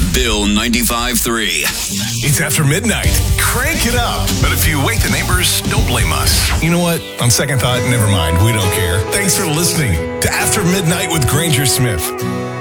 Bill 95.3. It's after midnight. Crank it up. But if you wake the neighbors, don't blame us. You know what? On second thought, never mind. We don't care. Thanks for listening to After Midnight with Granger Smith.